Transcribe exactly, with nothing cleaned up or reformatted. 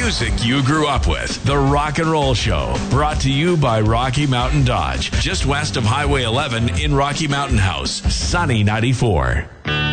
music you grew up with. The Rock and Roll Show, brought to you by Rocky Mountain Dodge, just west of Highway eleven in Rocky Mountain House, Sunny ninety-four.